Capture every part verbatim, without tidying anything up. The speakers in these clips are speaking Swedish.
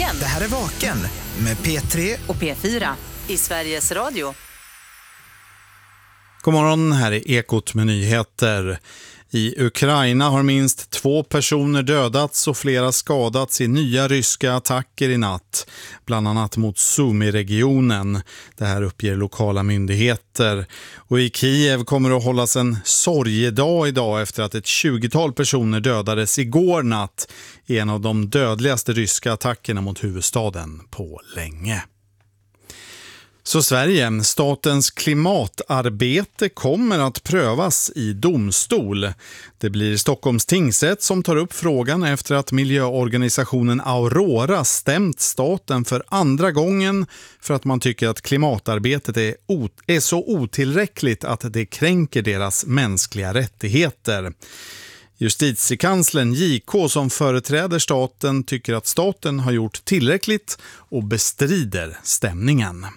Vaken. Det här är Vaken med P tre och P fyra i Sveriges Radio. God morgon, här är Ekot med nyheter. I Ukraina har minst två personer dödats och flera skadats i nya ryska attacker i natt, bland annat mot Sumy-regionen. Det här uppger lokala myndigheter. Och i Kiev kommer det att hållas en sorgedag idag efter att ett tjugotal personer dödades igår natt i en av de dödligaste ryska attackerna mot huvudstaden på länge. Så Sverige, statens klimatarbete kommer att prövas i domstol. Det blir Stockholms tingsrätt som tar upp frågan efter att miljöorganisationen Aurora stämt staten för andra gången för att man tycker att klimatarbetet är, ot- är så otillräckligt att det kränker deras mänskliga rättigheter. Justitiekanslern J K som företräder staten tycker att staten har gjort tillräckligt och bestrider stämningen.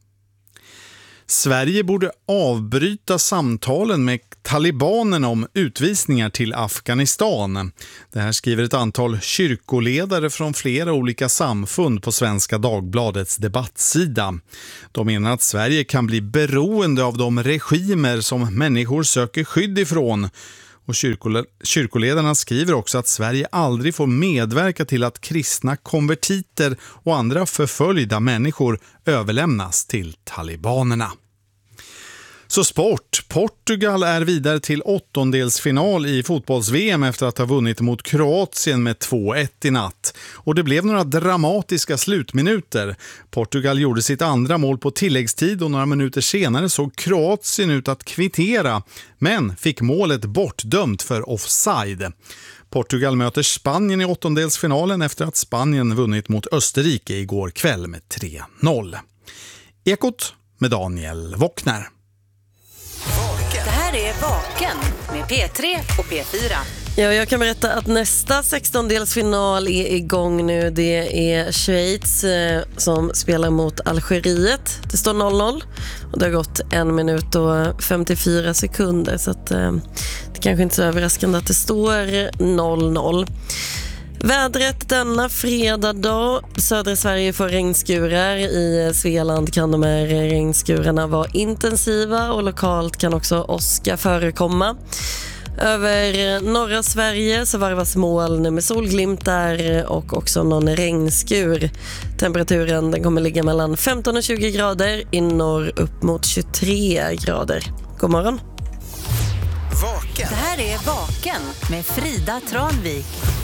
Sverige borde avbryta samtalen med talibanerna om utvisningar till Afghanistan. Det här skriver ett antal kyrkoledare från flera olika samfund på Svenska Dagbladets debattsida. De menar att Sverige kan bli beroende av de regimer som människor söker skydd ifrån. Och kyrkole- kyrkoledarna skriver också att Sverige aldrig får medverka till att kristna konvertiter och andra förföljda människor överlämnas till talibanerna. Så sport. Portugal är vidare till åttondelsfinal i fotbolls-V M efter att ha vunnit mot Kroatien med två ett i natt. Och det blev några dramatiska slutminuter. Portugal gjorde sitt andra mål på tilläggstid och några minuter senare såg Kroatien ut att kvittera, men fick målet bortdömt för offside. Portugal möter Spanien i åttondelsfinalen efter att Spanien vunnit mot Österrike igår kväll med tre noll. Ekot med Daniel Wockner. Det här är Vaken med P tre och P fyra. Ja, jag kan berätta att nästa sextondelsfinal är igång nu. Det är Schweiz eh, som spelar mot Algeriet. Det står noll noll och det har gått en minut och femtiofyra sekunder. Så att, eh, det kanske inte är så överraskande att det står noll noll. Vädret denna fredag då. Södra Sverige får regnskurar. I Svealand kan de här regnskurarna vara intensiva och lokalt kan också åska förekomma. Över norra Sverige så varvas moln med solglimtar och också någon regnskur. Temperaturen den kommer ligga mellan femton och tjugo grader, i norr upp mot tjugotre grader. God morgon. Vaken. Det här är Vaken med Frida Tranvik.